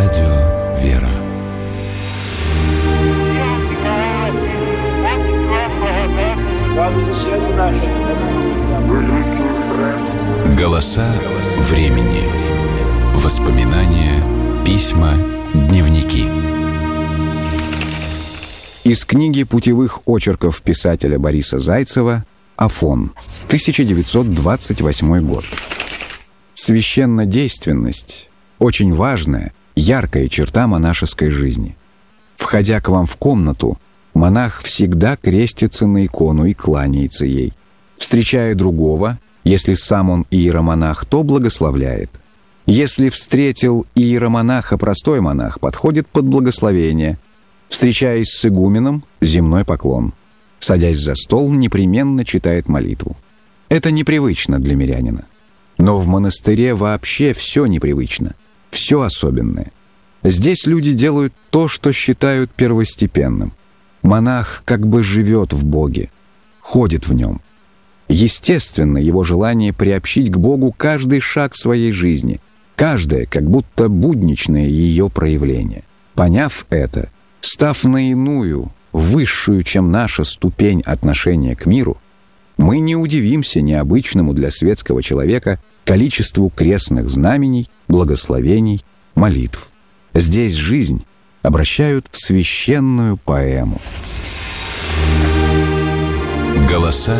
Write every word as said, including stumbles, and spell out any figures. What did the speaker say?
Радио «Вера». Голоса времени. Воспоминания, письма, дневники. Из книги путевых очерков писателя Бориса Зайцева «Афон», тысяча девятьсот двадцать восьмой год. Священнодейственность — очень важная, яркая черта монашеской жизни. Входя к вам в комнату, монах всегда крестится на икону и кланяется ей. Встречая другого, если сам он иеромонах, то благословляет. Если встретил иеромонаха простой монах, подходит под благословение. Встречаясь с игуменом, земной поклон. Садясь за стол, непременно читает молитву. Это непривычно для мирянина. Но в монастыре вообще все непривычно, все особенное. Здесь люди делают то, что считают первостепенным. Монах как бы живет в Боге, ходит в нем. Естественно, его желание приобщить к Богу каждый шаг своей жизни, каждое как будто будничное ее проявление. Поняв это, став на иную, высшую, чем наша ступень отношения к миру, мы не удивимся необычному для светского человека количеству крестных знамений, благословений, молитв. Здесь жизнь обращают в священную поэму. Голоса